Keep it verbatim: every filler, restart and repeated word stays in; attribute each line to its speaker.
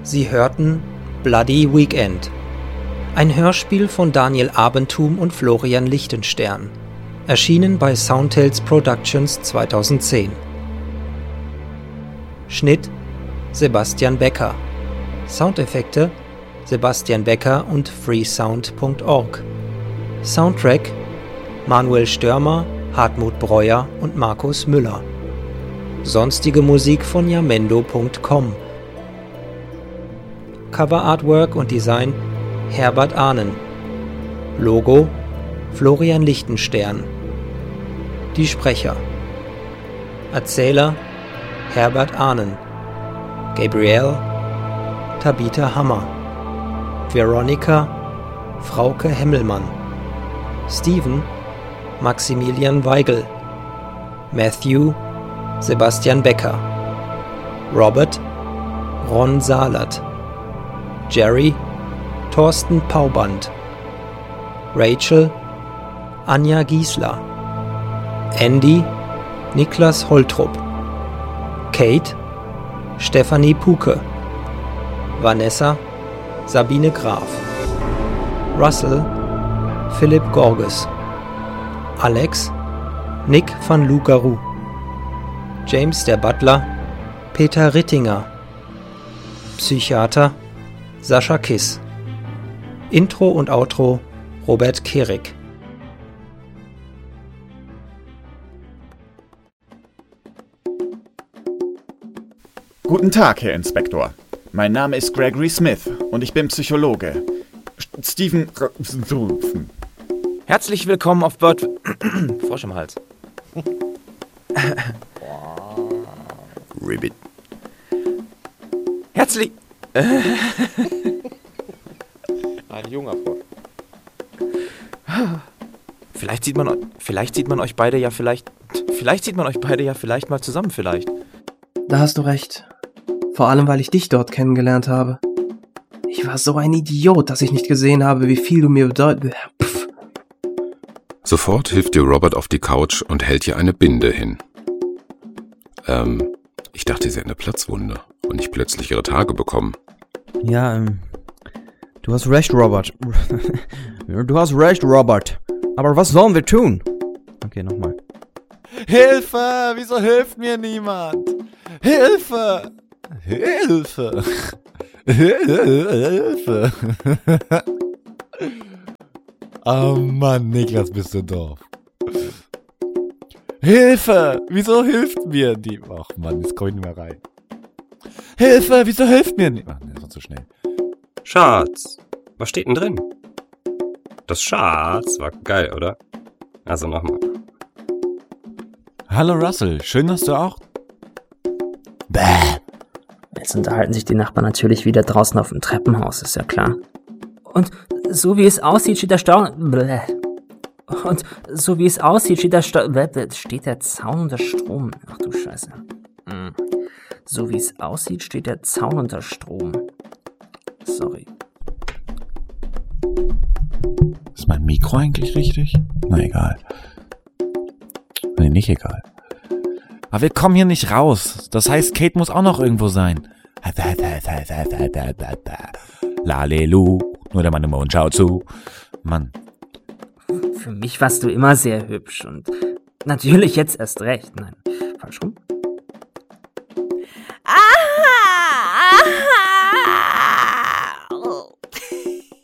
Speaker 1: Sie hörten Bloody Weekend, ein Hörspiel von Daniel Abenthum und Florian Lichtenstern, erschienen bei Soundtales Productions zweitausendzehn. Schnitt Sebastian Becker, Soundeffekte Sebastian Becker und freesound punkt org. Soundtrack Manuel Störmer, Hartmut Breuer und Markus Müller. Sonstige Musik von jamendo punkt com. Cover Artwork und Design Herbert Ahnen. Logo Florian Lichtenstern. Die Sprecher: Erzähler Herbert Ahnen, Gabrielle Tabitha Hammer, Veronika Frauke Hemmelmann, Steven Maximilian Weigel, Matthew Sebastian Becker, Robert Ron Salert, Jerry Thorsten Pauband, Rachel Anja Giesler, Andy Niklas Holtrup, Kate Stefanie Puke, Vanessa Sabine Graf, Russell Philipp Gorges, Alex Nick van Lugaru, James der Butler Peter Rittinger, Psychiater Sascha Kiss. Intro und Outro Robert Kehrig.
Speaker 2: Guten Tag, Herr Inspektor. Mein Name ist Gregory Smith und ich bin Psychologe. Steven...
Speaker 3: Herzlich willkommen auf Bird... Frosch im Hals. Ribbit. Herzlich... Ein junger Frosch. Vielleicht sieht man, vielleicht sieht man euch beide ja vielleicht... Vielleicht sieht man euch beide ja vielleicht mal zusammen, vielleicht.
Speaker 4: Da hast du recht. Vor allem, weil ich dich dort kennengelernt habe. Ich war so ein Idiot, dass ich nicht gesehen habe, wie viel du mir bedeutest. Pff.
Speaker 5: Sofort hilft dir Robert auf die Couch und hält ihr eine Binde hin. Ähm, ich dachte, sie hat eine Platzwunde und nicht plötzlich ihre Tage bekommen.
Speaker 6: Ja, ähm, du hast recht, Robert. Du hast recht, Robert. Aber was sollen wir tun? Okay, nochmal.
Speaker 7: Hilfe! Wieso hilft mir niemand? Hilfe! Hilfe! Hilfe! Oh Mann, Niklas, bist du doof. Hilfe! Wieso hilft mir die... Ach Mann, jetzt komm ich nicht mehr rein. Hilfe! Wieso hilft mir nicht... Ach, das war zu schnell.
Speaker 8: Schatz, was steht denn drin? Das Schatz war geil, oder? Also nochmal.
Speaker 7: Hallo Russell, schön, dass du auch...
Speaker 9: Bäh. Jetzt unterhalten sich die Nachbarn natürlich wieder draußen auf dem Treppenhaus, ist ja klar. Und so wie es aussieht, steht der Stau... Bläh. Und so wie es aussieht, steht der Stau... Bläh, steht der Zaun unter Strom. Ach du Scheiße. Hm. So wie es aussieht, steht der Zaun unter Strom. Sorry.
Speaker 7: Ist mein Mikro eigentlich richtig? Na egal. Nee, nicht egal. Aber wir kommen hier nicht raus. Das heißt, Kate muss auch noch irgendwo sein. Lalelu. Nur der Mann im Mond schaut zu. Mann.
Speaker 9: Für mich warst du immer sehr hübsch und natürlich jetzt erst recht. Nein, falsch rum.